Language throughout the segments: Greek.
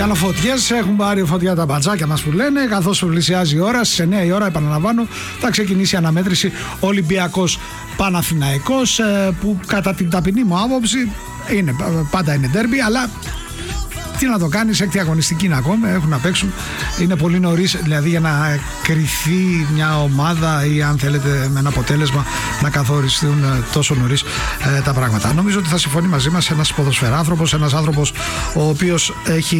Κάνω φωτιές, έχουν πάρει φωτιά τα μπατζάκια μας που λένε. Καθώς πλησιάζει η ώρα, στις 9 η ώρα, επαναλαμβάνω, θα ξεκινήσει η αναμέτρηση Ολυμπιακός Παναθηναϊκός, που κατά την ταπεινή μου άποψη πάντα είναι ντέρμπι, αλλά τι να το κάνεις, έκτη αγωνιστική είναι ακόμα, έχουν να παίξουν. Είναι πολύ νωρίς, δηλαδή, για να κρυθεί μια ομάδα ή, αν θέλετε, με ένα αποτέλεσμα να καθοριστούν τόσο νωρίς τα πράγματα. Νομίζω ότι θα συμφωνεί μαζί μας ένας ποδοσφαιράνθρωπος, ένας άνθρωπος ο οποίος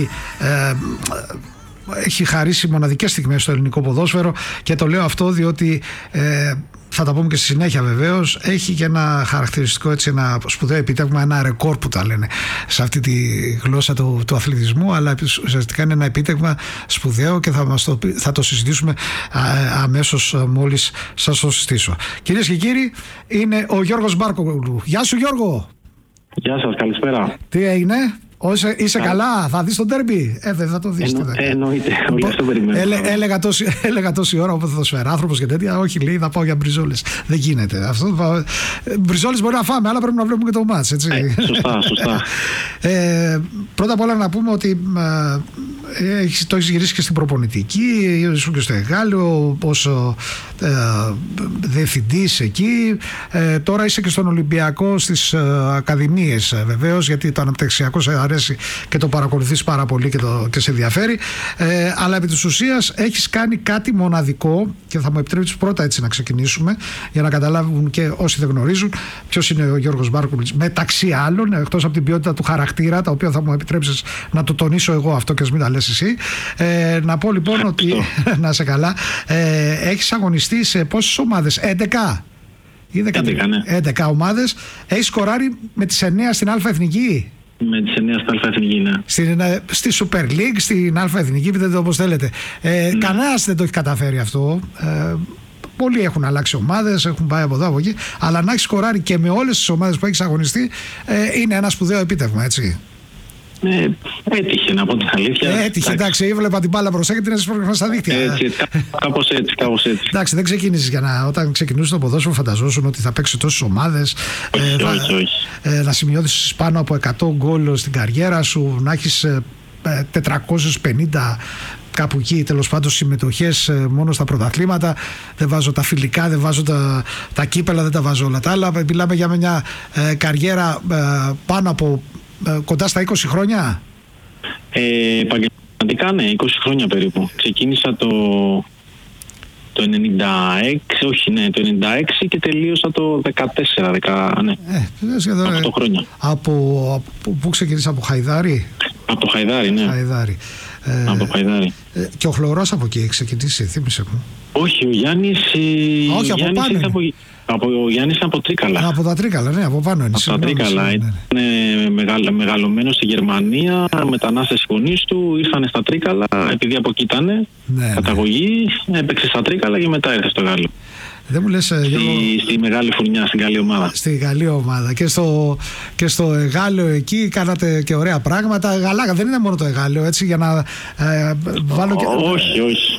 έχει χαρίσει μοναδικές στιγμές στο ελληνικό ποδόσφαιρο, και το λέω αυτό διότι θα τα πούμε και στη συνέχεια βεβαίως, έχει και ένα χαρακτηριστικό, έτσι, ένα σπουδαίο επίτευγμα, ένα ρεκόρ που τα λένε σε αυτή τη γλώσσα του αθλητισμού, αλλά ουσιαστικά είναι ένα επίτευγμα σπουδαίο και θα το συζητήσουμε αμέσως μόλις σας το συστήσω. Κυρίες και κύριοι, είναι ο Γιώργος Μπάρκογλου. Γεια σου, Γιώργο. Γεια σας, καλησπέρα. Τι έγινε? Είσαι καλά, θα δεις τον ντέρμπι? Δεν θα το δεις. Εννοείται, όλοι αυτό περιμένουμε. Έλεγα τόση ώρα ο ποδοσφαιράνθρωπος και τέτοια, όχι, λέει, θα πάω για μπριζόλες. Δεν γίνεται αυτό. Μπριζόλες μπορεί να φάμε, αλλά πρέπει να βλέπουμε και το μάτς, έτσι. Σωστά. Πρώτα απ' όλα να πούμε ότι το έχεις γυρίσει και στην προπονητική, ήσουν και στο Εγάλεο ως διευθυντής εκεί. Τώρα είσαι και στον Ολυμπιακό στις ακαδημίες, βεβαίως, γιατί το αναπτυξιακό σε αρέσει και το παρακολουθείς πάρα πολύ και σε ενδιαφέρει, αλλά επί της ουσίας έχεις κάνει κάτι μοναδικό, και θα μου επιτρέψεις πρώτα έτσι να ξεκινήσουμε για να καταλάβουν και όσοι δεν γνωρίζουν ποιος είναι ο Γιώργος Μπάρκογλου, μεταξύ άλλων, εκτός από την ποιότητα του χαρακτήρα, τα οποία θα μου επιτρέψεις να το τονίσω εγώ αυτό και ας μην τα λες εσύ. Να πω λοιπόν ότι να είσαι καλά, έχεις αγωνιστεί σε πόσες ομάδες? 11 ή 11 ομάδες. Έχεις σκοράρει με τις 9 στην Α' Εθνική. Με τις 9 στην Α' Εθνική, ναι. Στη Super League, στην Α' Εθνική, πείτε το όπως θέλετε. Κανένας δεν το έχει καταφέρει αυτό. Πολλοί έχουν αλλάξει ομάδες, έχουν πάει από εδώ από εκεί, αλλά να έχει σκοράρει και με όλες τις ομάδες που έχεις αγωνιστεί είναι ένα σπουδαίο επίτευγμα, έτσι. Έτυχε, να πω την αλήθεια. Έτυχε, εντάξει, έβλεπα την μπάλα μπροστά και την έσπρωγα στα δίχτυα. Κάπως έτσι. Εντάξει, δεν ξεκίνησες όταν ξεκινούσες το ποδόσφαιρο, φανταζόσουν ότι θα παίξεις τόσες ομάδες. Όχι. Να σημειώσεις πάνω από 100 γκολ στην καριέρα σου, να έχεις 450 κάπου εκεί, τέλος πάντων, συμμετοχές μόνο στα πρωταθλήματα. Δεν βάζω τα φιλικά, δεν βάζω τα κύπελα, δεν τα βάζω όλα τα άλλα. Μιλάμε για μια καριέρα πάνω από κοντά στα 20 χρόνια. Επαγγελματικά, ναι, 20 χρόνια περίπου. Ξεκίνησα το 96, το 96 και τελείωσα το 14, ναι. 8 χρόνια. Από πού ξεκίνησα, από Χαϊδάρι? Από το Χαϊδάρι, ναι. Από το Χαϊδάρι. Και ο Χλωρός από εκεί έχει ξεκινήσει, θύμισε μου. Όχι, ο Γιάννης. Όχι, από πάνω. Ο Γιάννης είναι από Τρίκαλα. Από τα Τρίκαλα, ναι, από πάνω είναι. Από τα Τρίκαλα. Είναι μεγαλωμένος στη Γερμανία, μετανάστες γονείς του, ήρθαν στα Τρίκαλα, επειδή από εκεί ήταν καταγωγή, έπαιξε στα Τρίκαλα και μετά ήρθε στο Γάλλο. Δεν μου λες, στη μεγάλη φουρνιά, στην καλή ομάδα. Στη καλή ομάδα. Και στο Εγάλεο εκεί κάνατε και ωραία πράγματα. Γαλάκα, δεν είναι μόνο το Εγάλεο, έτσι, για να βάλω και... Όχι.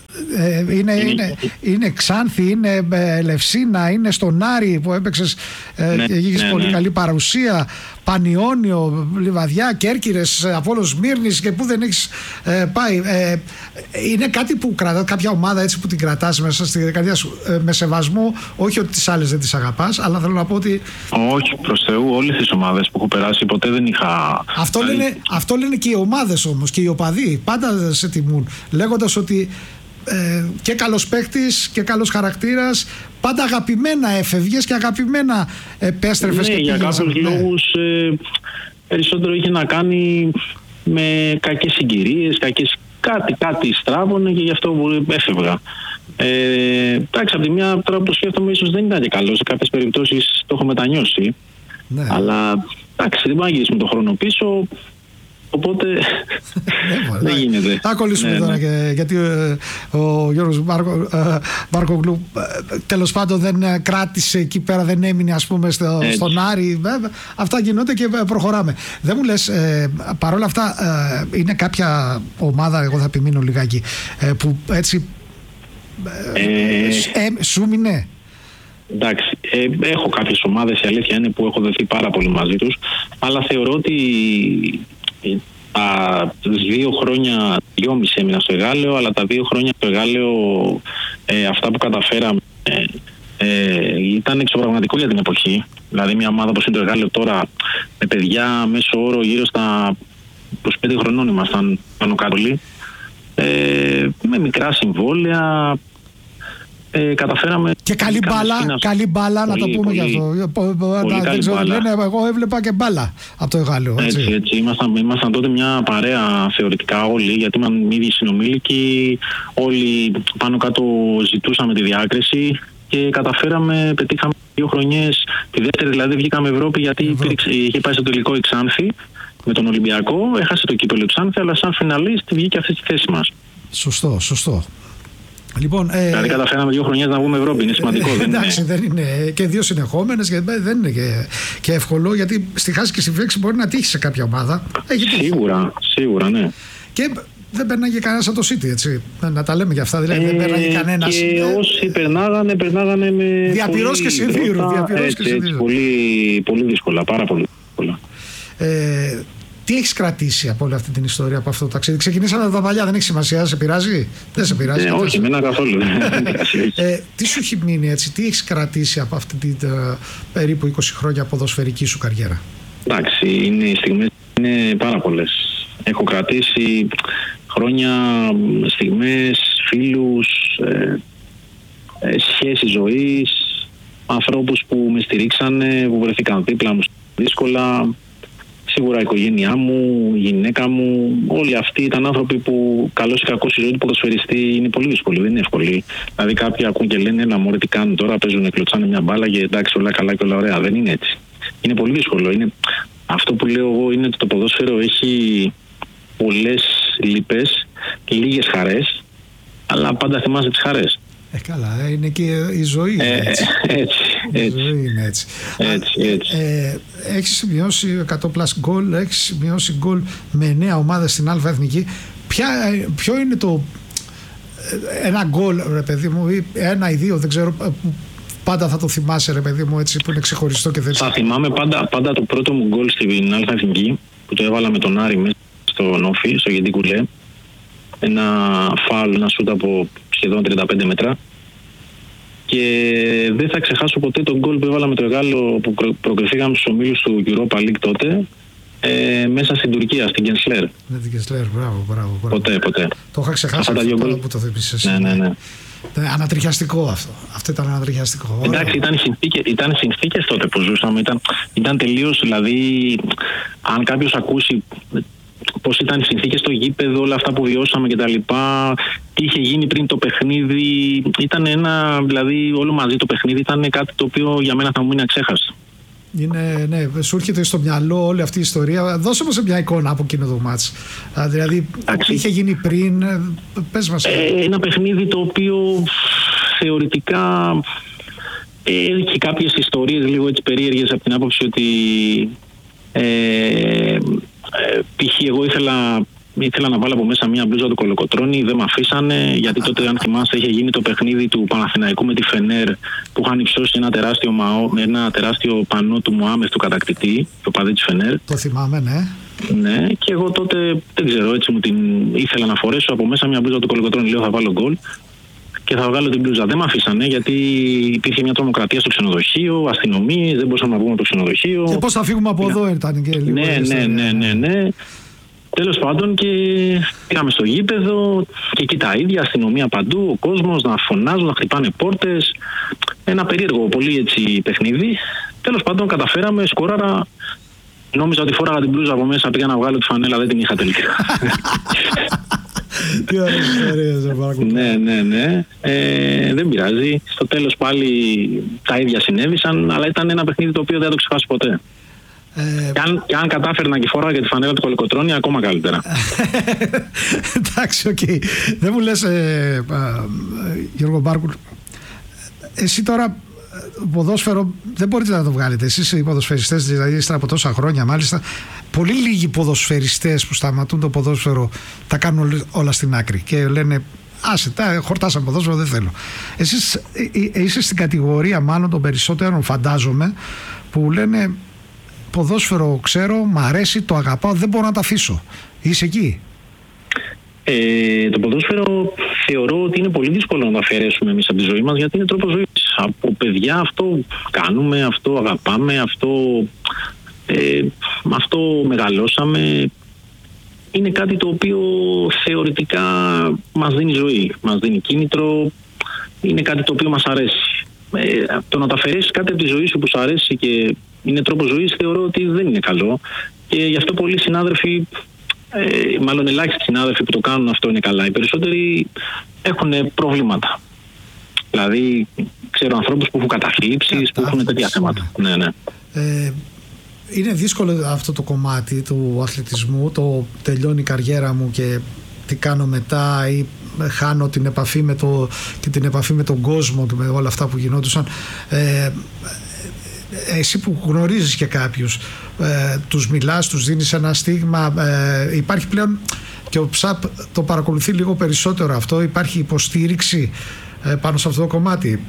Είναι Ξάνθη, είναι Λευσίνα, είναι στον Άρη που έπαιξες και είχες πολύ καλή παρουσία. Πανιόνιο, Λιβαδιά, Κέρκυρες, Απόλλων Σμύρνης, και που δεν έχεις πάει. Είναι κάτι που κρατάς, κάποια ομάδα έτσι που την κρατάς μέσα στη καρδιά σου με σεβασμό, όχι ότι τις άλλες δεν τις αγαπάς, αλλά θέλω να πω ότι... Όχι, προς Θεού, όλες τις ομάδες που έχω περάσει ποτέ δεν είχα... Αυτό λένε και οι ομάδες όμως, και οι οπαδοί πάντα σε τιμούν, λέγοντας ότι και καλός παίκτης και καλός χαρακτήρας, πάντα αγαπημένα έφευγες και αγαπημένα επέστρεφες. Ναι, και για κάποιους λόγους περισσότερο είχε να κάνει με κακές συγκυρίες, κάτι στράβωνε και γι' αυτό έφευγα. Εντάξει, από τη μια, τώρα που το σκέφτομαι, ίσως δεν ήταν και καλό, σε κάποιες περιπτώσεις το έχω μετανιώσει, αλλά εντάξει, δεν μπορούμε να γυρίσουμε τον χρόνο πίσω. Οπότε δεν γίνεται. Θα κολλήσουμε τώρα, γιατί ο Γιώργος Μπάρκογλου τέλος πάντων δεν κράτησε εκεί πέρα, δεν έμεινε, ας πούμε, στον Άρη. Αυτά γινόνται και προχωράμε. Δεν μου λες, παρόλα αυτά, είναι κάποια ομάδα, εγώ θα επιμείνω λιγάκι, που έτσι σου μείνε? Εντάξει, έχω κάποιες ομάδες, η αλήθεια είναι, που έχω δεθεί πάρα πολύ μαζί τους, αλλά θεωρώ ότι τις 2 χρόνια, 2,5 έμεινα στο Εγάλεο, αλλά τα 2 χρόνια στο Εγάλεο αυτά που καταφέραμε ήταν εξωπραγματικό για την εποχή. Δηλαδή μια ομάδα όπως είναι το Εγάλεο τώρα, με παιδιά μέσω όρο γύρω στα 25 χρονών ήμασταν πάνω κάτω, με μικρά συμβόλαια. Καταφέραμε. Και καλή μπάλα, να το πούμε γι' αυτό. Δεν ξέρω, λένε, εγώ έβλεπα και μπάλα από το Εγάλεο. Έτσι. Ήμασταν τότε μια παρέα θεωρητικά όλοι, γιατί ήμασταν ήδη συνομήλικοι. Όλοι πάνω κάτω ζητούσαμε τη διάκριση και πετύχαμε 2 χρονιές. Τη δεύτερη δηλαδή βγήκαμε Ευρώπη, γιατί είχε πάει στο τελικό η Ξάνθη με τον Ολυμπιακό. Έχασε το κύπελλο η Ξάνθη, αλλά σαν φιναλίστη βγήκε αυτή τη θέση μας. Σωστό. Λοιπόν, δηλαδή καταφέραμε 2 χρονιές να βγούμε Ευρώπη, είναι σημαντικό. Εντάξει, δεν είναι και 2 συνεχόμενες, δεν είναι και εύκολο, γιατί στη χάση και στη φέξη μπορεί να τύχει σε κάποια ομάδα. Σίγουρα, ναι. Και δεν περνάγε κανένας από το City, έτσι. Να τα λέμε για αυτά, δηλαδή δεν περνάγε κανένας. Και όσοι περνάγανε με διαπυρός και συνδύρου. Πολύ δύσκολα, πάρα πολύ δύσκολα. Τι έχεις κρατήσει από όλη αυτή την ιστορία, από αυτό το ταξίδι? Ξεκινήσαμε από τα παλιά, δεν έχει σημασία, σε πειράζει? Δεν σε πειράζει? Όχι, εμένα καθόλου. Τι σου έχει μείνει, έτσι, τι έχεις κρατήσει από αυτή την περίπου 20 χρόνια ποδοσφαιρική σου καριέρα? Εντάξει, οι στιγμές είναι πάρα πολλές. Έχω κρατήσει χρόνια, στιγμές, φίλους, σχέσεις ζωής, ανθρώπους που με στηρίξανε, που βρεθήκαν δίπλα μου δύσκολα. Σίγουρα η οικογένειά μου, η γυναίκα μου, όλοι αυτοί ήταν άνθρωποι που, καλώς ή κακώς, η ζωή του ποδοσφαιριστή είναι πολύ δύσκολη, δεν είναι εύκολη. Δηλαδή, κάποιοι ακούν και λένε: «Έλα μωρέ, τι κάνουν τώρα, παίζουν, κλωτσάνε μια μπάλα και εντάξει, όλα καλά και όλα ωραία». Δεν είναι έτσι. Είναι πολύ δύσκολο. Αυτό που λέω εγώ είναι ότι το ποδόσφαιρο έχει πολλές λύπες και λίγες χαρές, αλλά πάντα θυμάσαι τις χαρές. Καλά, είναι και η ζωή. Έτσι. Η ζωή είναι έτσι. Έχεις σημειώσει 100 plus γκολ, έχεις σημειώσει γκολ με 9 ομάδες στην Α' Εθνική. Ποιο είναι ένα γκολ, ρε παιδί μου, ή 1 ή 2, δεν ξέρω, που πάντα θα το θυμάσαι, ρε παιδί μου, έτσι, που είναι ξεχωριστό και δεν... Θα θυμάμαι πάντα το πρώτο μου γκολ στην Α' Εθνική, που το έβαλα με τον Άρη μέσα στο Νόφι, στο Γεντή Κουλέ. Ένα φάουλ, ένα σούτ από σχεδόν 35 μέτρα. Και δεν θα ξεχάσω ποτέ τον γκολ που έβαλα με το Εγάλεο, που προκριθήκαμε στους ομίλους του Europa League τότε, μέσα στην Τουρκία, στην Gençler. Ναι, την Gençler, μπράβο. Ποτέ. Το είχα ξεχάσει αυτό που το θυμίσαι εσύ. Ναι. Ανατριχιαστικό αυτό. Αυτό ήταν ανατριχιαστικό. Εντάξει, ήταν συνθήκες τότε που ζούσαμε. Ήταν τελείως, δηλαδή, αν κάποιος ακούσει πώς ήταν οι συνθήκες στο γήπεδο, όλα αυτά που βιώσαμε κτλ. Τι είχε γίνει πριν το παιχνίδι. Ήταν δηλαδή όλο μαζί το παιχνίδι ήταν κάτι το οποίο για μένα θα μου μείνει αξέχαστο. Ναι, σου έρχεται στο μυαλό όλη αυτή η ιστορία. Δώσε μας μια εικόνα από εκείνο το μάτς. Δηλαδή, τι είχε γίνει πριν, πες μας. Ένα παιχνίδι το οποίο θεωρητικά έχει κάποιες ιστορίες λίγο έτσι περίεργες, από την άποψη ότι π.χ. εγώ ήθελα να βάλω από μέσα μια μπλούζα του Κολοκοτρώνη, δεν με αφήσανε, γιατί τότε, αν θυμάστε, είχε γίνει το παιχνίδι του Παναθηναϊκού με τη Φενέρ, που είχαν υψώσει ένα τεράστιο πανό του Μωάμεθ, του κατακτητή, το παδί της Φενέρ. Το θυμάμαι, ναι. Ναι, και εγώ τότε, δεν ξέρω, έτσι ήθελα να φορέσω από μέσα μια μπλούζα του Κολοκοτρώνη, λέω θα βάλω γκολ και θα βγάλω την μπλούζα. Δεν με αφήσανε, γιατί υπήρχε μια τρομοκρατία στο ξενοδοχείο, αστυνομίες, δεν μπορούσαμε να βγούμε από το ξενοδοχείο. Και πώς θα φύγουμε από εδώ, ήταν και λίγο. Ναι. Τέλος πάντων, και πήγαμε στο γήπεδο και εκεί τα ίδια, αστυνομία παντού, ο κόσμος να φωνάζουν, να χτυπάνε πόρτες. Ένα περίεργο πολύ έτσι παιχνίδι. Τέλος πάντων, καταφέραμε, σκόραρα. Νόμιζα ότι φόραγα την μπλούζα από μέσα, πήγα να βγάλω τη φανέλα, δεν την είχα τελικά. Τι ωραία ιστορία, σε παρακολουθώ. Ναι. Δεν πειράζει. Στο τέλος πάλι τα ίδια συνέβησαν, αλλά ήταν ένα παιχνίδι το οποίο δεν θα το ξεχάσω ποτέ. Και αν κατάφερνα και φόραγα για τη φανέλα του Κολοκοτρώνη, ακόμα καλύτερα. Εντάξει, οκ. Δεν μου λες, Γιώργο Μπάρκουλ, εσύ τώρα ποδόσφαιρο δεν μπορείτε να το βγάλετε. Εσείς οι ποδοσφαιριστές, δηλαδή ύστερα από τόσα χρόνια, μάλιστα, πολύ λίγοι ποδοσφαιριστές που σταματούν το ποδόσφαιρο τα κάνουν όλα στην άκρη και λένε άσε, χορτάσαμε ποδόσφαιρο, δεν θέλω. Εσείς είσαι στην κατηγορία μάλλον των περισσότερων, φαντάζομαι, που λένε ποδόσφαιρο ξέρω, μ' αρέσει, το αγαπάω, δεν μπορώ να το αφήσω. Είσαι εκεί? Το ποδόσφαιρο θεωρώ ότι είναι πολύ δύσκολο να το αφαιρέσουμε εμείς από τη ζωή μας, γιατί είναι τρόπος ζωής. Από παιδιά αυτό κάνουμε, αυτό αγαπάμε, αυτό μεγαλώσαμε. Είναι κάτι το οποίο θεωρητικά μας δίνει ζωή, μας δίνει κίνητρο, είναι κάτι το οποίο μας αρέσει. Το να τα αφαιρέσεις κάτι από τη ζωή σου που σου αρέσει και είναι τρόπος ζωής, θεωρώ ότι δεν είναι καλό, και γι' αυτό πολλοί συνάδελφοι, μάλλον ελάχιστοι συνάδελφοι που το κάνουν αυτό είναι καλά. Οι περισσότεροι έχουν προβλήματα. Δηλαδή, ξέρω ανθρώπους που έχουν καταθλίψεις, που έχουν τέτοια θέματα. Ναι. Είναι δύσκολο αυτό το κομμάτι του αθλητισμού, το τελειώνει η καριέρα μου και τι κάνω μετά, ή χάνω την επαφή και την επαφή με τον κόσμο, με όλα αυτά που γινόντουσαν. Εσύ που γνωρίζεις και κάποιους, τους μιλάς, τους δίνεις ένα στίγμα, υπάρχει πλέον, και ο ΨΑΠ το παρακολουθεί λίγο περισσότερο αυτό, υπάρχει υποστήριξη πάνω σε αυτό το κομμάτι?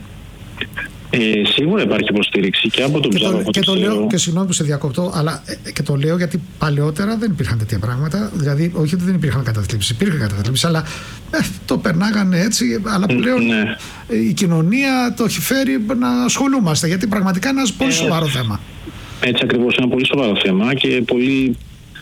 Σίγουρα υπάρχει υποστήριξη και από τον ΨΑΠ. Και το λέω, και συγγνώμη που σε διακόπτω, αλλά και το λέω γιατί παλαιότερα δεν υπήρχαν τέτοια πράγματα. Δηλαδή, όχι ότι δεν υπήρχαν καταθλίψεις, υπήρχαν καταθλίψεις, αλλά το περνάγανε έτσι. Αλλά πλέον η κοινωνία το έχει φέρει να ασχολούμαστε, γιατί πραγματικά είναι ένα πολύ σοβαρό θέμα. Έτσι ακριβώς, είναι ένα πολύ σοβαρό θέμα και πολλοί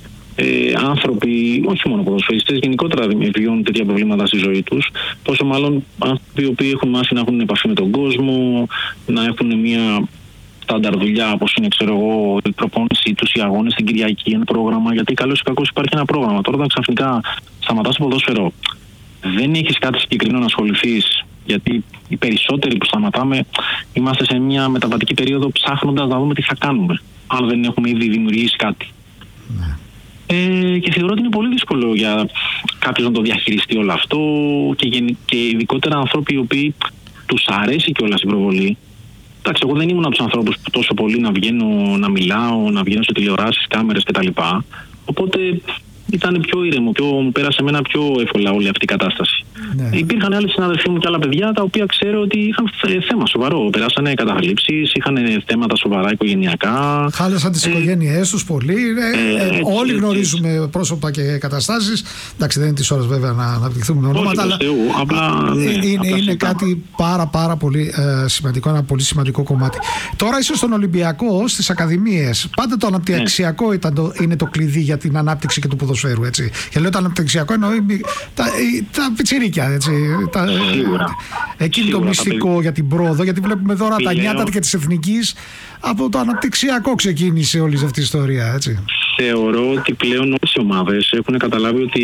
άνθρωποι, όχι μόνο ποδοσφαιριστές, γενικότερα βιώνουν τέτοια προβλήματα στη ζωή τους. Πόσο μάλλον άνθρωποι οι οποίοι έχουν μάθει να έχουν επαφή με τον κόσμο, να έχουν μια στάνταρ δουλειά, όπως είναι, ξέρω εγώ, η προπόνησή τους, οι αγώνες την Κυριακή, ένα πρόγραμμα. Γιατί καλώς ή κακώς υπάρχει ένα πρόγραμμα. Τώρα, όταν ξαφνικά σταματάς το ποδόσφαιρο, δεν έχεις κάτι συγκεκριμένο να ασχοληθείς. Γιατί οι περισσότεροι που σταματάμε είμαστε σε μια μεταβατική περίοδο, ψάχνοντας να δούμε τι θα κάνουμε, αν δεν έχουμε ήδη δημιουργήσει κάτι. Ναι. Και θεωρώ ότι είναι πολύ δύσκολο για κάποιους να το διαχειριστεί όλο αυτό, και ειδικότερα άνθρωποι οι οποίοι τους αρέσει κιόλας η προβολή. Εντάξει, εγώ δεν ήμουν από τους ανθρώπους που τόσο πολύ να βγαίνω, να μιλάω, να βγαίνω σε τηλεοράσεις, κάμερες κτλ. Οπότε ήταν πιο ήρεμο, μου πέρασε εμένα πιο εύκολα όλη αυτή η κατάσταση. Ναι. Υπήρχαν άλλοι συναδελφοί μου και άλλα παιδιά τα οποία ξέρω ότι είχαν θέμα σοβαρό. Περάσανε καταθλίψεις, είχαν θέματα σοβαρά οικογενειακά. Χάλασαν τις οικογένειές τους πολύ. Όλοι γνωρίζουμε πρόσωπα και καταστάσεις. Εντάξει, δεν είναι της ώρας βέβαια να αναπτυχθούμε με ονόματα, αλλά είναι κάτι πάρα πολύ σημαντικό, ένα πολύ σημαντικό κομμάτι. Τώρα είσαι στον Ολυμπιακό, στις ακαδημίες. Πάντα το αναπτυξιακό είναι το κλειδί για την ανάπτυξη και του ποδοσφαίρου. Έτσι. Και λέω το αναπτυξιακό εννοεί τα πιτσιρίκια. Έτσι, εκείνη το μυστικό για την πρόοδο, γιατί βλέπουμε τώρα τα νιάτα και της εθνικής από το αναπτυξιακό ξεκίνησε όλη αυτή η ιστορία, έτσι. Θεωρώ ότι πλέον όλες οι ομάδες έχουν καταλάβει ότι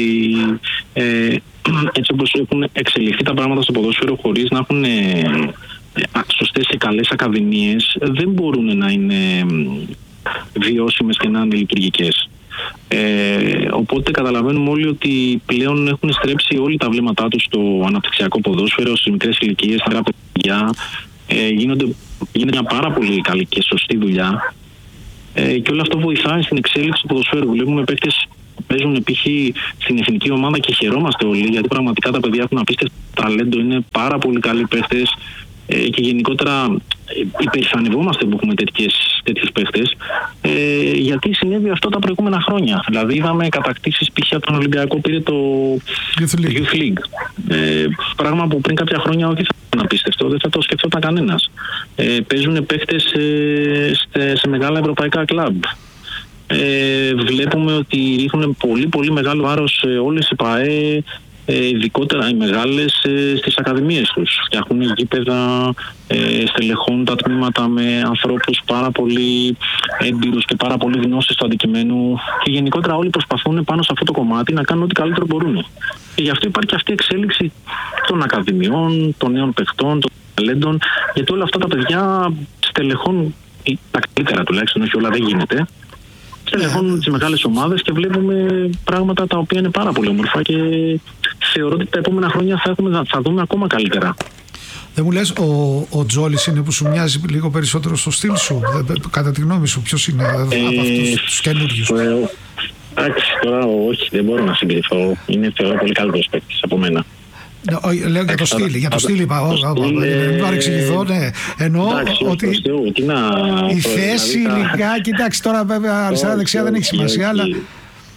έτσι όπως έχουν εξελιχθεί τα πράγματα στο ποδόσφαιρο, χωρίς να έχουν σωστές και καλές ακαδημίες, δεν μπορούν να είναι βιώσιμες και να είναι λειτουργικές. Οπότε καταλαβαίνουμε όλοι ότι πλέον έχουν στρέψει όλοι τα βλέμματά τους στο αναπτυξιακό ποδόσφαιρο, στις μικρές ηλικίες, στα παιδιά. Γίνεται μια πάρα πολύ καλή και σωστή δουλειά, και όλο αυτό βοηθάει στην εξέλιξη του ποδοσφαίρου. Βλέπουμε παίκτες που παίζουν π.χ. στην εθνική ομάδα και χαιρόμαστε όλοι, γιατί πραγματικά τα παιδιά έχουν απίστευτο ταλέντο, είναι πάρα πολύ καλοί παίκτες, και γενικότερα υπερηφανευόμαστε που έχουμε τέτοιους παίχτες, γιατί συνέβη αυτό τα προηγούμενα χρόνια. Δηλαδή είδαμε κατακτήσεις, π.χ. από τον Ολυμπιακό πήρε το Youth League. Πράγμα που πριν κάποια χρόνια όχι θα ήταν απίστευτο, δεν θα το σκεφτόταν κανένας. Παίζουν παίχτες σε μεγάλα ευρωπαϊκά κλαμπ. Βλέπουμε ότι ρίχνουν πολύ μεγάλο βάρος όλες οι ΠΑΕ, ειδικότερα οι μεγάλες, στις ακαδημίες τους. Φτιάχνουν γήπεδα, στελεχώνουν τα τμήματα με ανθρώπους πάρα πολύ έμπειρους και πάρα πολύ γνώστες του αντικειμένου, και γενικότερα όλοι προσπαθούν πάνω σε αυτό το κομμάτι να κάνουν ό,τι καλύτερο μπορούν. Και γι' αυτό υπάρχει αυτή η εξέλιξη των ακαδημιών, των νέων παιχτών, των ταλέντων, γιατί όλα αυτά τα παιδιά στελεχώνουν τα καλύτερα, τουλάχιστον, όχι όλα, δεν γίνεται. Στελεχώνουν τις μεγάλες ομάδες και βλέπουμε πράγματα τα οποία είναι πάρα πολύ όμορφα, και θεωρώ ότι τα επόμενα χρόνια θα δούμε ακόμα καλύτερα. Δεν μου λες, ο Τζόλης είναι που σου μοιάζει λίγο περισσότερο στο στυλ σου, κατά τη γνώμη σου, ποιος είναι από αυτούς τους καινούργιους? Εντάξει, τώρα όχι, δεν μπορώ να συγκριθώ. Είναι, θεωρώ, πολύ καλύτερος παίκτης από μένα. Λέω για το στυλ, είπα. Δεν παρεξηγηθώ, ναι. Εννοώ ότι η θέση λιγάκι, εντάξει, τώρα βέβαια αριστερά-δεξιά δεν έχει σημασία, αλλά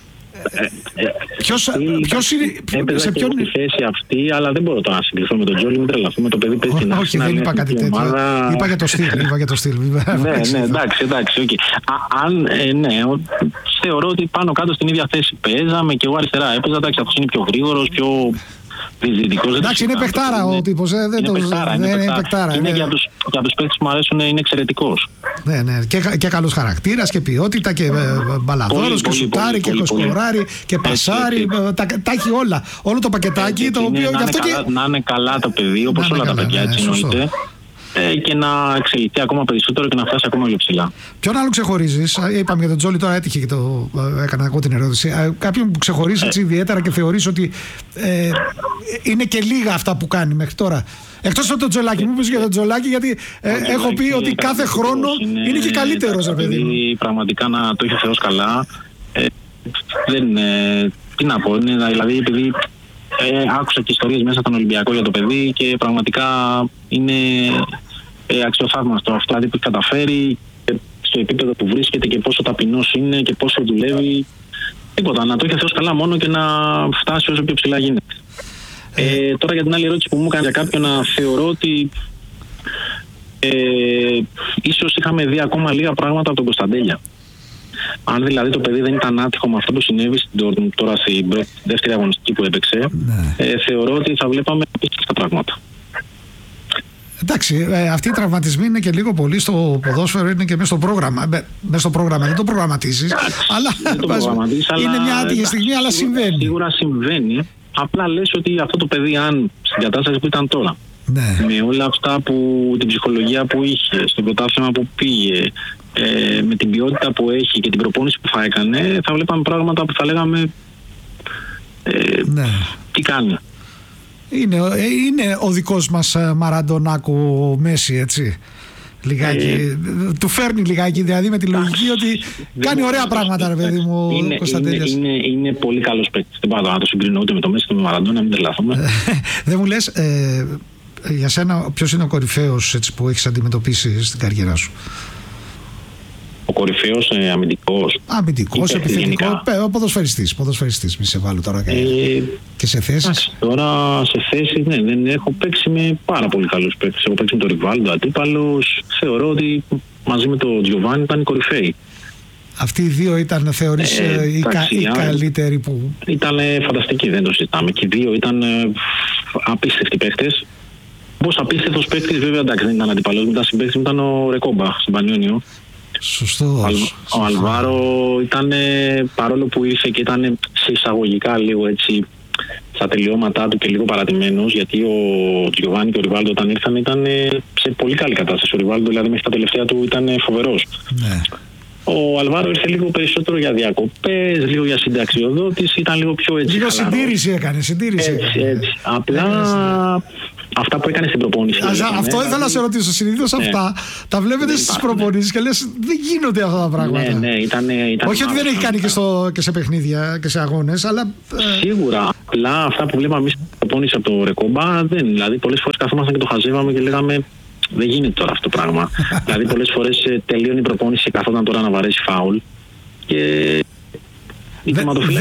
Ποιος είναι. Έπαιζα και στη θέση αυτή, αλλά δεν μπορώ τώρα να συγκριθώ με τον Τζόλι, μην τρελαθούμε. Το παιδί παίζει να. Όχι, δεν είπα κάτι τέτοιο. Είπα για το στυλ. Ναι, εντάξει. Ναι, θεωρώ ότι πάνω κάτω στην ίδια θέση παίζαμε και εγώ αριστερά έπαιζα. Εντάξει, αυτός είναι πιο γρήγορος, πιο διζητικός. Εντάξει, είναι παιχτάρα ο τύπος. Είναι παιχτάρα. Είναι για τους παίκτες που μου αρέσουν, είναι εξαιρετικός. Ναι. Και καλός χαρακτήρας και ποιότητα και μπαλαδόρος και σουτάρει και σκοράρει και πασάρει. Τα έχει όλα. Όλο το πακετάκι. Να είναι καλά το παιδί, όπως όλα τα παιδιά, έτσι εννοείται. Και να εξελιχθεί ακόμα περισσότερο και να φτάσει ακόμα πιο ψηλά. Ποιον άλλο ξεχωρίζεις? Είπαμε για τον Τζόλι, τώρα έτυχε και έκανα εγώ την ερώτηση. Κάποιον που ξεχωρίζεις έτσι ιδιαίτερα και θεωρείς ότι είναι και λίγα αυτά που κάνει μέχρι τώρα? Εκτός από τον Τζολάκη, μου είπες για τον Τζολάκη, γιατί έχω πει ότι κάθε χρόνο είναι και καλύτερος, παιδί μου. Πραγματικά να το είχε ο Θεός καλά. Τι να πω, δηλαδή επειδή άκουσα και ιστορίες μέσα στον Ολυμπιακό για το παιδί και πραγματικά είναι αξιοθαύμαστο αυτό, δηλαδή που καταφέρει στο επίπεδο που βρίσκεται και πόσο ταπεινός είναι και πόσο δουλεύει. Τίποτα, να το είχε ο Θεός καλά μόνο και να φτάσει όσο πιο ψηλά γίνεται. Τώρα για την άλλη ερώτηση που μου έκανε για κάποιον, να θεωρώ ότι ίσως είχαμε δει ακόμα λίγα πράγματα από τον Κωνσταντέλια. Αν δηλαδή το παιδί δεν ήταν άτυχο με αυτό που συνέβη στην Dortmund τώρα στην δεύτερη αγωνιστική που έπαιξε, θεωρώ ότι θα βλέπαμε απίστευτα πράγματα. Εντάξει, αυτοί οι τραυματισμοί είναι και λίγο πολύ στο ποδόσφαιρο, είναι και μέσα στο πρόγραμμα. Μέσα στο πρόγραμμα δεν το προγραμματίζεις, αλλά είναι μια άτυχη στιγμή, αλλά συμβαίνει. Σίγουρα συμβαίνει. Απλά λες ότι αυτό το παιδί, αν στην κατάσταση που ήταν τώρα, με όλα αυτά την ψυχολογία που είχε, στο πρωτάθλημα που πήγε, με την ποιότητα που έχει και την προπόνηση που θα έκανε, θα βλέπαμε πράγματα που θα λέγαμε τι κάνει. Είναι ο δικός μας Μαραντονάκο Μέση, έτσι. Λιγάκι. Του φέρνει λιγάκι, δηλαδή με τη λογική ότι κάνει ωραία πράγματα, ρε παιδί μου, Κωνσταντέλιας. Είναι πολύ καλός παίκτης. Δεν πάω να το συγκρινώ ούτε με το Μέση ούτε με Μαραντόνα, μην τρελαθούμε. Δεν μου λες, για σένα ποιος είναι ο κορυφαίος, έτσι, που έχεις αντιμετωπίσει στην καριέρα σου? Ο κορυφαίος αμυντικός, επιθετικό, ποδοσφαιριστής, μη σε βάλω τώρα και σε θέσεις. Τώρα σε θέσεις, δεν έχω παίξει με πάρα πολύ καλούς παίκτες. Έχω παίξει με τον Ριβάλντο αντίπαλος. Θεωρώ ότι μαζί με τον Τζιοβάνι ήταν οι κορυφαίοι. Αυτοί οι δύο ήταν, θεωρείς, οι καλύτεροι που... Ήταν φανταστικοί, δεν το συζητάμε. Και οι δύο ήταν απίστευτοι παίκτες. Πώς απίστευτος παίκτης, βέβαια, εντάξει, δεν ήταν αντίπαλος, ήταν συμπαίκτης, ήταν ο Ρεκόμπα στον Πανιόνιο. Σωστός. Ο Αλβάρο ήταν, παρόλο που ήρθε και ήταν σε εισαγωγικά λίγο έτσι στα τελειώματά του και λίγο παρατημένος, γιατί ο Τζιοβάνι και ο Ριβάλντο όταν ήρθαν ήταν σε πολύ καλή κατάσταση. Ο Ριβάλντο δηλαδή μέχρι τα τελευταία του ήταν φοβερός. Ναι. Ο Αλβάρο ήρθε λίγο περισσότερο για διακοπές, λίγο για συνταξιοδότηση, ήταν λίγο πιο έτσι. Λίγο συντήρηση έκανε. Έτσι. Απλά αυτά που έκανε στην προπόνηση. Αυτό ήθελα να σε ρωτήσω. Συνήθως αυτά τα βλέπετε στις προπονήσεις και λες δεν γίνονται αυτά τα πράγματα. Ναι, ήταν. Όχι ότι δεν έχει κάνει και σε παιχνίδια και σε αγώνες, αλλά. Σίγουρα. Απλά αυτά που βλέπαμε εμείς στην προπόνηση από το Ρεκόμπα δεν. Δηλαδή, πολλές φορές καθόμασταν και το χαζεύαμε και λέγαμε δεν γίνεται τώρα αυτό το πράγμα. Δηλαδή, πολλές φορές τελείωνε η προπόνηση και καθόταν τώρα να βαρέσει φάουλ. Και 10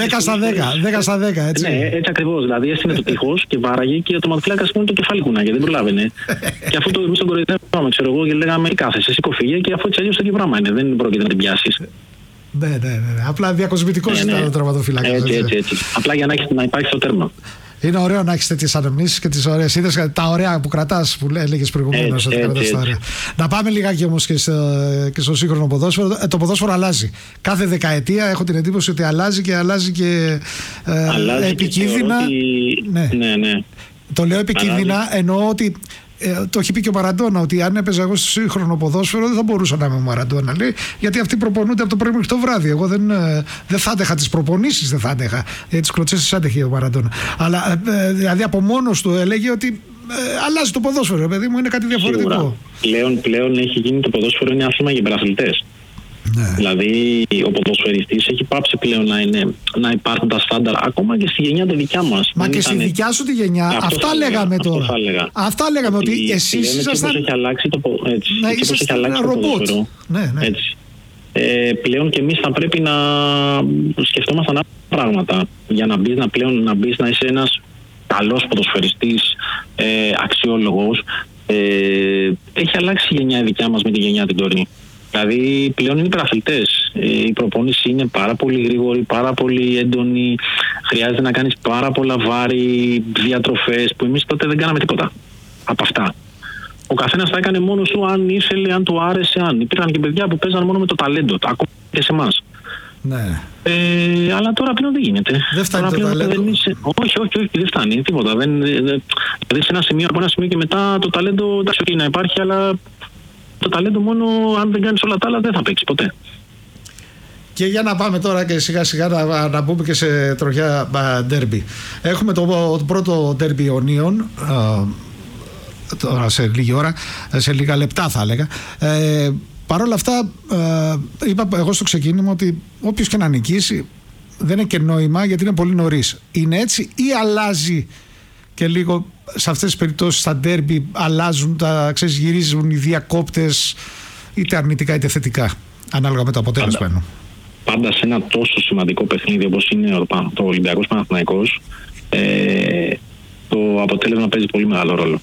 στα 10, έτσι. Ναι, έτσι ακριβώς. Δηλαδή έστεινε το τείχος και βάραγε και ο τερματοφύλακας μόνο το κεφάλι κουνάγε, δεν προλάβαινε. Και αφού εμείς τον κοροϊδεύαμε, ξέρω εγώ, και λέγαμε κάθεσαι, σηκωφίγε και αφού έτσι αλλιώς το πράγμα είναι, δεν πρόκειται να την πιάσεις. Ναι. Απλά διακοσμητικός ήταν ο τερματοφύλακας. Έτσι. Απλά για να υπάρχει το τέρμα. Είναι ωραίο να έχεις τέτοιες αναμνήσεις και τις ωραίες. Είδες τα ωραία που κρατάς, που έλεγες προηγουμένως ότι κρατάς τα ωραία. Να πάμε λιγάκι όμως και στο σύγχρονο ποδόσφαιρο. Το ποδόσφαιρο αλλάζει. Κάθε δεκαετία έχω την εντύπωση ότι αλλάζει και επικίνδυνα. Ναι. Το λέω επικίνδυνα, εννοώ ότι το έχει πει και ο Μαραντόνα, ότι αν έπαιζα εγώ στο σύγχρονο ποδόσφαιρο δεν θα μπορούσα να είμαι ο Μαραντόνα, λέει, γιατί αυτοί προπονούνται από το πρωί μέχρι το βράδυ. Εγώ δεν θα άντεχα τις προπονήσεις, δεν θα άντεχα. Τις κλωτσές τις άντεχε ο Μαραντόνα. Αλλά δηλαδή από μόνος του έλεγε ότι αλλάζει το ποδόσφαιρο, παιδί μου, είναι κάτι διαφορετικό. Πλέον έχει γίνει το ποδόσφαιρο, είναι άθλημα για υπεραθλητές. Ναι. Δηλαδή ο ποδοσφαιριστής έχει πάψει πλέον να υπάρχουν τα στάνταρ ακόμα και στη γενιά τη δικιά μας. Μα και στη δικιά σου τη γενιά, αυτά λέγαμε τώρα. Αυτά λέγαμε ότι εσείς ήσασταν. Πώς έχει αλλάξει το ποδόσφαιρο. Ναι. Έτσι. πλέον και εμείς θα πρέπει να σκεφτόμασταν άλλα πράγματα για να μπεις να είσαι ένας καλός ποδοσφαιριστής, αξιόλογος. Έχει αλλάξει η γενιά η δικιά μας με τη γενιά την τωρινή. Δηλαδή πλέον είναι υπεραθλητές. Η προπόνηση είναι πάρα πολύ γρήγορη, πάρα πολύ έντονη. Χρειάζεται να κάνεις πάρα πολλά βάρη, διατροφές, που εμείς τότε δεν κάναμε τίποτα από αυτά. Ο καθένας θα έκανε μόνος του αν ήθελε, αν του άρεσε, αν. Υπήρχαν και παιδιά που παίζαν μόνο με το ταλέντο, ακόμα και σε εμάς. Ναι. Αλλά τώρα πλέον δεν γίνεται. Δεν φτάνει το ταλέντο. Όχι, δεν φτάνει τίποτα. Δηλαδή σε από ένα σημείο και μετά το ταλέντο εντάξει να υπάρχει, αλλά το ταλέντο μόνο αν δεν κάνεις όλα τα άλλα δεν θα παίξει ποτέ. Και για να πάμε τώρα και σιγά σιγά να μπούμε και σε τροχιά ντέρμπι. Έχουμε το πρώτο ντέρμπι Ιωνίων τώρα σε λίγη ώρα, σε λίγα λεπτά θα έλεγα. Παρ' όλα αυτά είπα εγώ στο ξεκίνημα ότι όποιος και να νικήσει δεν είναι και νόημα, γιατί είναι πολύ νωρίς. Είναι έτσι ή αλλάζει και λίγο σε αυτές τις περιπτώσεις στα ντέρμπι, αλλάζουν γυρίζουν οι διακόπτες είτε αρνητικά είτε θετικά ανάλογα με το αποτέλεσμα? Πάντα σε ένα τόσο σημαντικό παιχνίδι όπως είναι το Ολυμπιακός Παναθηναϊκός, το αποτέλεσμα παίζει πολύ μεγάλο ρόλο.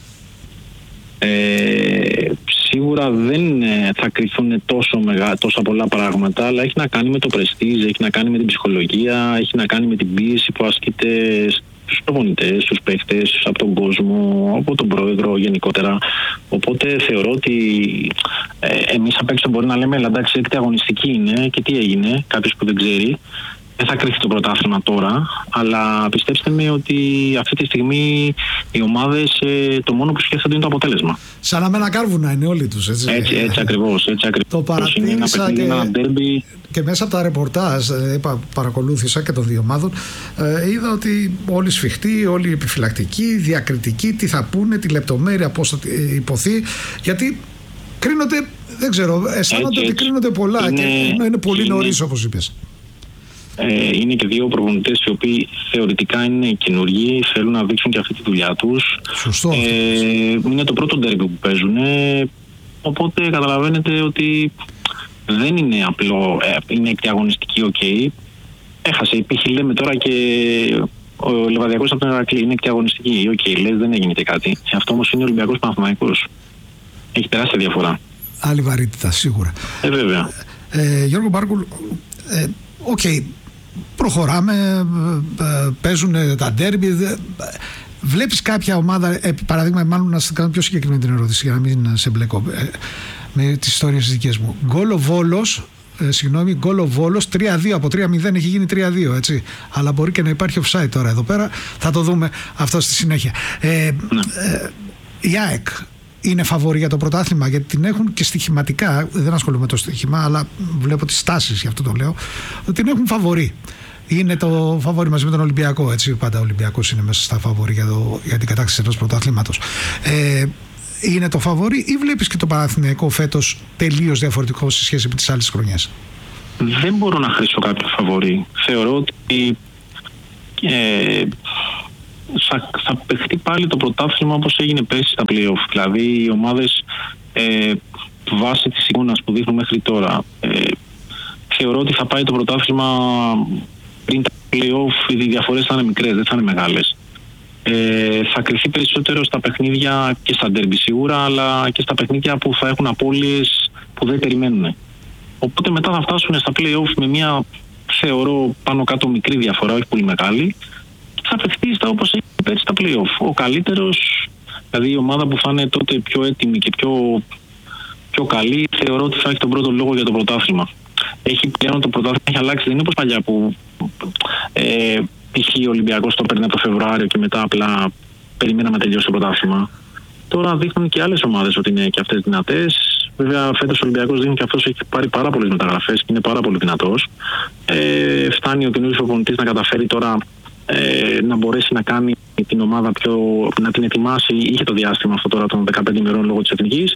Σίγουρα δεν θα κρυθούν τόσα πολλά πράγματα, αλλά έχει να κάνει με το πρεστίζ, έχει να κάνει με την ψυχολογία, έχει να κάνει με την πίεση που ασκείται στους προπονητές, στους παίχτες, από τον κόσμο, από τον πρόεδρο γενικότερα. Οπότε θεωρώ ότι εμείς απ' έξω μπορεί να λέμε εντάξει, έκτη αγωνιστική είναι και τι έγινε, κάποιος που δεν ξέρει. Δεν θα κρύφει το πρωτάθλημα τώρα, αλλά πιστέψτε με ότι αυτή τη στιγμή οι ομάδες το μόνο που σκέφτονται είναι το αποτέλεσμα. Σαν να μένα κάρβουνα είναι όλοι τους, έτσι. Έτσι ακριβώς. Το παρατήρησα και μέσα από τα ρεπορτάζ, παρακολούθησα και των δύο ομάδων, είδα ότι όλοι σφιχτοί, όλοι επιφυλακτικοί, διακριτικοί, τι θα πούνε, τη λεπτομέρεια, πώς θα υποθεί, γιατί κρίνονται, δεν ξέρω, αισθάνονται ότι κρίνονται πολλά και είναι πολύ νωρίς όπως είπες. Είναι και δύο προπονητές οι οποίοι θεωρητικά είναι καινούργοι, θέλουν να δείξουν και αυτή τη δουλειά τους. Σωστό. Είναι το πρώτο ντέρμπι που παίζουν, οπότε καταλαβαίνετε ότι δεν είναι απλό, είναι εκτιαγωνιστική, ok. Έχασε, π.χ. λέμε τώρα και ο Λεβαδιακός από τον Ηρακλή, είναι εκτιαγωνιστική, ok, λες δεν έγινε και κάτι. Αυτό όμως είναι ο Ολυμπιακός Παναθηναϊκός. Έχει τεράστια διαφορά. Άλλη βαρύτητα, σίγουρα. Βέβαια. Γιώργο Μπάρκουλ, προχωράμε, παίζουν τα ντέρμπι. Βλέπεις κάποια ομάδα, παραδείγμα, μάλλον να σας κάνω πιο συγκεκριμένη την ερώτηση για να μην σε μπλεκώ με τις ιστορίες τις δικές μου. Γκολ ο Βόλος 3-2, από 3-0 έχει γίνει 3-2, έτσι. Αλλά μπορεί και να υπάρχει offside τώρα εδώ πέρα, θα το δούμε αυτό στη συνέχεια. Η ΑΕΚ είναι φαβορί για το πρωτάθλημα, γιατί την έχουν και στοιχηματικά, δεν ασχολούμαι με το στοιχημά, αλλά βλέπω τις τάσεις, γι' αυτό το λέω, ότι την έχουν φαβορί. Είναι το φαβορί μαζί με τον Ολυμπιακό, έτσι. Πάντα ο Ολυμπιακός είναι μέσα στα φαβορί για την κατάκτηση ενός πρωταθλήματος. Είναι το φαβορί ή βλέπεις και το Παναθηναϊκό φέτος τελείως διαφορετικό σε σχέση με τις άλλες χρονιές? Δεν μπορώ να χρήσω κάποιο φαβορί. Θεωρώ ότι θα παιχτεί πάλι το πρωτάθλημα όπως έγινε πέρσι στα play-off. Δηλαδή οι ομάδες βάσει της εικόνας που δείχνουν μέχρι τώρα, θεωρώ ότι θα πάει το πρωτάθλημα πριν τα play-off. Οι διαφορές θα είναι μικρές, δεν θα είναι μεγάλες. Θα κρυφθεί περισσότερο στα παιχνίδια και στα ντέρμπι σίγουρα, αλλά και στα παιχνίδια που θα έχουν απώλειες που δεν περιμένουν. Οπότε μετά θα φτάσουν στα play-off με μια, θεωρώ, πάνω κάτω μικρή διαφορά, όχι πολύ μεγάλη. Θα παιχτεί όπως έχει πέρσι στα play-off. Ο καλύτερος, δηλαδή η ομάδα που θα είναι τότε πιο έτοιμη και πιο καλή, θεωρώ ότι θα έχει τον πρώτο λόγο για το πρωτάθλημα. Έχει πλέον το πρωτάθλημα, έχει αλλάξει, δεν είναι όπως παλιά που π.χ. ο Ολυμπιακός το παίρνει από το Φεβρουάριο και μετά απλά περιμέναμε να τελειώσει το πρωτάθλημα. Τώρα δείχνουν και άλλες ομάδες ότι είναι και αυτές δυνατές. Βέβαια, φέτος ο Ολυμπιακός δείχνει και αυτός έχει πάρει πάρα πολλές μεταγραφές και είναι πάρα πολύ δυνατός. Φτάνει ο καινούργιος προπονητής να καταφέρει τώρα να μπορέσει να κάνει την ομάδα να την ετοιμάσει. Είχε το διάστημα αυτό τώρα των 15 ημερών λόγω της εθνικής.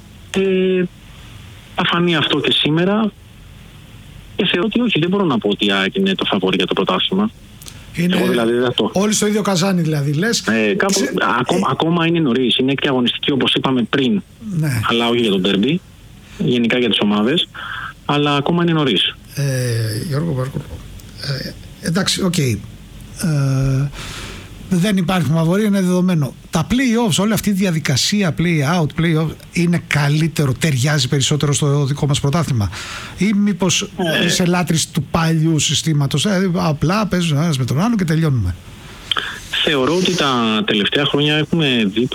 Θα φανεί αυτό και σήμερα. Και θεωρώ ότι όχι, δεν μπορώ να πω ότι η ΑΕΚ είναι το φαβορί για το πρωτάθλημα. Είναι δηλαδή, όλοι στο ίδιο καζάνι, δηλαδή, λες. Ακόμα είναι νωρίς. Είναι εκτιαγωνιστική όπως είπαμε πριν, ναι. Αλλά όχι για τον ντέρμπι. Γενικά για τις ομάδες. αλλά ακόμα είναι νωρίς. Γιώργο Βάρκο, εντάξει, οκ. Δεν υπάρχει μαυρία, είναι δεδομένο. Τα play-offs, όλη αυτή η διαδικασία play-out, play-off είναι καλύτερο, ταιριάζει περισσότερο στο δικό μας πρωτάθλημα, ή μήπως είσαι λάτρης του παλιού συστήματος, απλά παίζουν ένας με τον άλλο και τελειώνουμε? Θεωρώ ότι τα τελευταία χρόνια έχουμε δει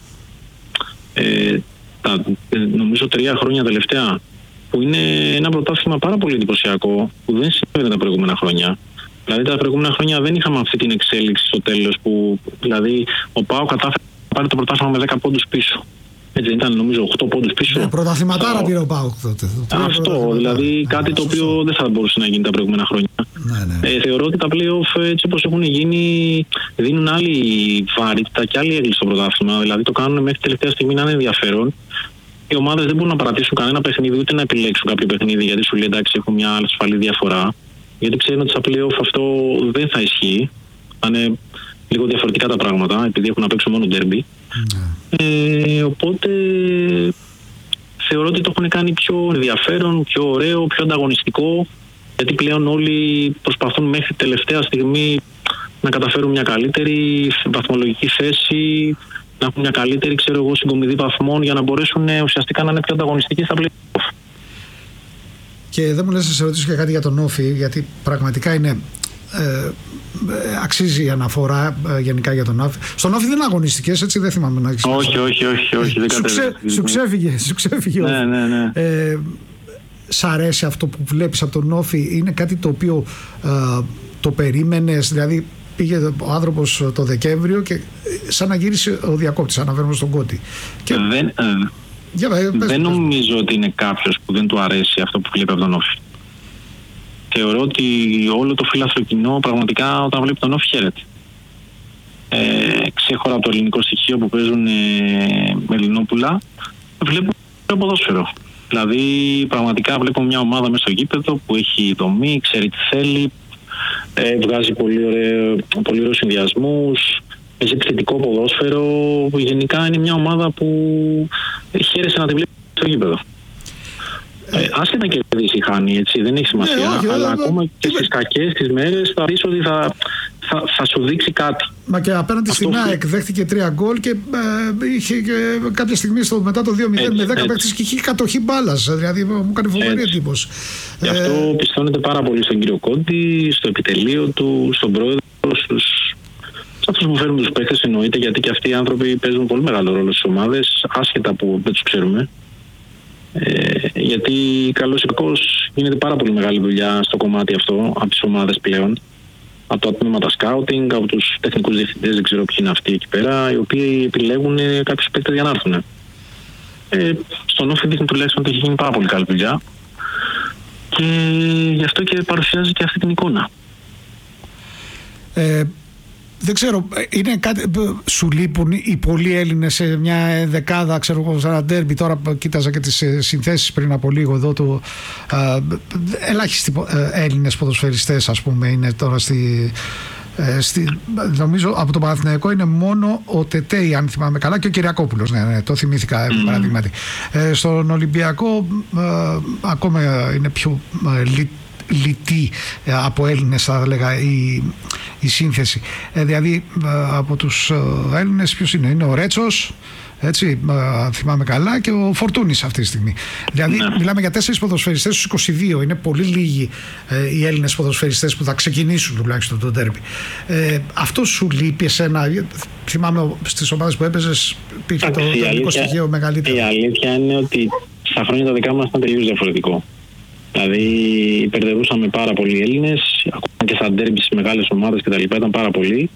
νομίζω 3 χρόνια τελευταία, που είναι ένα πρωτάθλημα πάρα πολύ εντυπωσιακό, που δεν συμβαίνει τα προηγούμενα χρόνια. Δηλαδή τα προηγούμενα χρόνια δεν είχαμε αυτή την εξέλιξη στο τέλος, που δηλαδή ο ΠΑΟΚ κατάφερε να πάρει το πρωτάθλημα με 10 πόντους πίσω. Έτσι ήταν, νομίζω 8 πόντους πίσω. Πρωταθληματάρα πήρε ο ΠΑΟΚ τότε. Αυτό, δηλαδή κάτι το οποίο δεν θα μπορούσε να γίνει τα προηγούμενα χρόνια. Θεωρώ ότι τα play-off, έτσι όπως έχουν γίνει, δίνουν άλλη βαρύτητα και άλλη έγκληση στο πρωτάθλημα. Δηλαδή το κάνουν μέχρι τελευταία στιγμή να είναι ενδιαφέρον. Οι ομάδες δεν μπορούν να παρατήσουν κανένα παιχνίδι, ούτε να επιλέξουν κάποιο παιχνίδι, γιατί σου λέει εντάξει, έχουν μια ασφαλή διαφορά. Γιατί ξέρουν ότι στα play-off αυτό δεν θα ισχύει. Θα είναι λίγο διαφορετικά τα πράγματα, επειδή έχουν να παίξουν μόνο derby. Οπότε θεωρώ ότι το έχουν κάνει πιο ενδιαφέρον, πιο ωραίο, πιο ανταγωνιστικό, γιατί πλέον όλοι προσπαθούν μέχρι τελευταία στιγμή να καταφέρουν μια καλύτερη βαθμολογική θέση, να έχουν μια καλύτερη, συγκομιδή βαθμών, για να μπορέσουν ουσιαστικά να είναι πιο ανταγωνιστικοί στα play-off. Και δεν μου λες να σε ρωτήσω και κάτι για τον Όφη, γιατί πραγματικά είναι, αξίζει η αναφορά γενικά για τον Όφη. Στον Όφη δεν αγωνιστικές, έτσι, δεν θυμάμαι να έχεις. Όχι, δεν κατέβηκε. Σου ξέφυγε ο Όφη. Ναι. Σ' αρέσει αυτό που βλέπεις από τον Όφη? Είναι κάτι το οποίο το περίμενες? Δηλαδή πήγε ο άνθρωπος το Δεκέμβριο και σαν να γύρισε ο διακόπτης, αναφέρομαι στον Κώτη. Και... Δεν νομίζω ότι είναι κάποιος που δεν του αρέσει αυτό που βλέπει από τον Όφη. Θεωρώ ότι όλο το φίλαθλο κοινό πραγματικά όταν βλέπει τον Όφη χαίρεται. Ξέχωρα από το ελληνικό στοιχείο που παίζουν με Ελληνόπουλα, βλέπουν το ποδόσφαιρο. Δηλαδή πραγματικά βλέπω μια ομάδα μέσα στο γήπεδο που έχει δομή, ξέρει τι θέλει, βγάζει πολύ ωραίους συνδυασμούς, παίζει επιθετικό ποδόσφαιρο. Γενικά είναι μια ομάδα που χαίρεσαι να τη βλέπει στο γήπεδο. Άσχετα και κερδίσει ή χάνει, έτσι, δεν έχει σημασία, αλλά ακόμα και στις κακές τις μέρες θα δεις ότι θα σου δείξει κάτι. Μα και απέναντι στην ΑΕΚ δέχτηκε 3 γκολ και είχε και κάποια στιγμή μετά το 2-0 με 10 παίκτες και είχε κατοχή μπάλας. Δηλαδή μου έκανε φοβερή εντύπωση. Γι' αυτό πιστώνεται πάρα πολύ στον κύριο Κόντι, στο επιτελείο του, στον πρόεδρο, σε αυτούς που φέρνουν τους παίκτες εννοείται, γιατί και αυτοί οι άνθρωποι παίζουν πολύ μεγάλο ρόλο στις ομάδες, άσχετα που δεν τους ξέρουμε. Γιατί καλώς ή κακώς γίνεται πάρα πολύ μεγάλη δουλειά στο κομμάτι αυτό από τις ομάδες πλέον, από τα τμήματα σκάουτινγκ, από τους τεχνικούς διευθυντές, δεν ξέρω ποιοι είναι αυτοί εκεί πέρα, οι οποίοι επιλέγουν κάποιους παίκτες για να έρθουν. Στον Όφη δείχνει τουλάχιστον ότι έχει γίνει πάρα πολύ καλή δουλειά και γι' αυτό και παρουσιάζει και αυτή την εικόνα. Δεν ξέρω, είναι κάτι, σου λείπουν οι πολλοί Έλληνες σε μια δεκάδα, ξέρω εγώ, σαν ένα ντέρμπι? Τώρα κοίταζα και τις συνθέσεις πριν από λίγο εδώ, ελάχιστοι Έλληνες ποδοσφαιριστές, ας πούμε, είναι τώρα νομίζω από το Παναθηναϊκό είναι μόνο ο Τετέι, αν θυμάμαι καλά, και ο Κυριακόπουλος, ναι, το θυμήθηκα παραδείγματι. Στον Ολυμπιακό ακόμα είναι πιο λιτή από Έλληνες, θα έλεγα, η σύνθεση. Δηλαδή από τους Έλληνες ποιος είναι ο Ρέτσος, έτσι, θυμάμαι καλά, και ο Φορτούνης αυτή τη στιγμή. Δηλαδή μιλάμε για 4 ποδοσφαιριστές στους 22. Είναι πολύ λίγοι οι Έλληνες ποδοσφαιριστές που θα ξεκινήσουν τουλάχιστον το ντέρμπι. Αυτό σου λείπει εσένα? Θυμάμαι στις ομάδες που έπαιζες υπήρχε το ελληνικό στοιχείο μεγαλύτερο. Η αλήθεια είναι ότι στα χρόνια τα δικά μας ήταν τελείως διαφορετικό. Δηλαδή υπερτερούσαμε πάρα πολλοί Έλληνες, ακόμα και στα ντέρμπι στις μεγάλες ομάδες κτλ. Ήταν πάρα πολλοί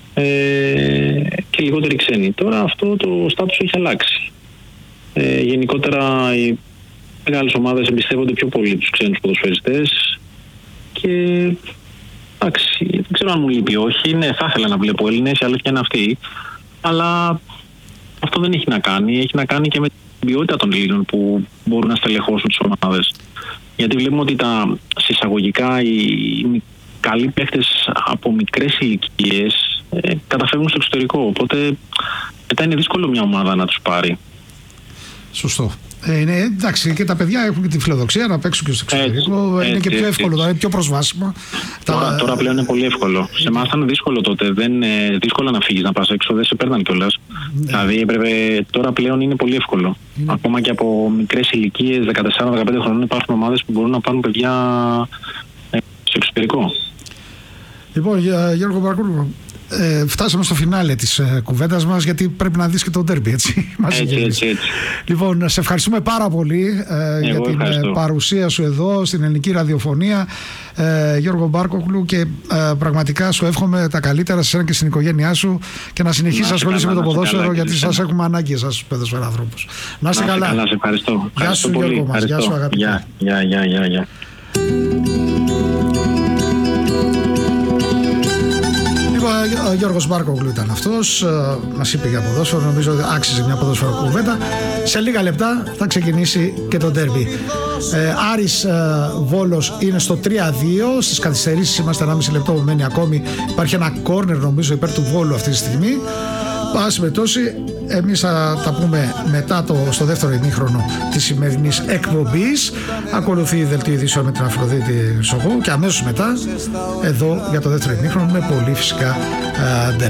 και λιγότεροι ξένοι. Τώρα αυτό το στάτους έχει αλλάξει. Γενικότερα οι μεγάλες ομάδες εμπιστεύονται πιο πολύ τους ξένους ποδοσφαιριστές και εντάξει, δεν ξέρω αν μου λείπει όχι. Ναι, θα ήθελα να βλέπω Έλληνες, η αλήθεια είναι αυτή, αλλά αυτό δεν έχει να κάνει. Έχει να κάνει και με την ποιότητα των Ελλήνων που μπορούν να στελεχώσουν τις ομάδες. Γιατί βλέπουμε ότι συσσαγωγικά οι καλοί παίχτες από μικρές ηλικίες καταφεύγουν στο εξωτερικό. Οπότε μετά είναι δύσκολο μια ομάδα να τους πάρει. Σωστό. Εντάξει, και τα παιδιά έχουν και τη φιλοδοξία να παίξουν και στο εξωτερικό. Είναι και πιο εύκολο, είναι πιο προσβάσιμο. Τώρα πλέον είναι πολύ εύκολο. Σε εμάς ήταν δύσκολο τότε. Δύσκολο να φύγεις, να πας έξω, δεν σε παίρναν κιόλας. Δηλαδή τώρα πλέον είναι πολύ εύκολο. Ακόμα και από μικρές ηλικίες, 14-15 χρονών, υπάρχουν ομάδες που μπορούν να πάρουν παιδιά στο εξωτερικό. Λοιπόν, Γιώργο Μπαρκούλου, φτάσαμε στο φινάλε της κουβέντας μας, γιατί πρέπει να δεις και το ντέρμπι, έτσι. Έτσι. Λοιπόν, σε ευχαριστούμε πάρα πολύ για την παρουσία σου εδώ στην ελληνική ραδιοφωνία, Γιώργο Μπάρκογλου, και πραγματικά σου εύχομαι τα καλύτερα σε εσένα και στην οικογένειά σου, και να συνεχίσεις να ασχολείσαι με το ποδόσφαιρο, γιατί σας έχουμε ανάγκη εσάς τους ποδοσφαιράνθρωπους. Να είστε καλά. Σε ευχαριστώ. Γεια σου, Γιώργο μας. Γεια σου, αγαπητέ. Γεια. Ο Γιώργος Μπάρκογλου ήταν αυτός, μας είπε για ποδόσφαιρο, νομίζω ότι άξιζε μια ποδόσφαιρο κουβέντα. Σε λίγα λεπτά θα ξεκινήσει και το ντέρμπι. Άρης Βόλος είναι στο 3-2, στις καθυστερήσεις είμαστε 1,5 λεπτό που μένει ακόμη. Υπάρχει ένα κόρνερ νομίζω υπέρ του Βόλου αυτή τη στιγμή. Πάση περιπτώσει, εμείς θα τα πούμε μετά στο δεύτερο ημίχρονο της σημερινής εκπομπής. Ακολουθεί η δελτίο ειδήσεων με την Αφροδίτη Σογού, και αμέσως μετά εδώ για το δεύτερο ημίχρονο με πολύ φυσικά ντέρμπι.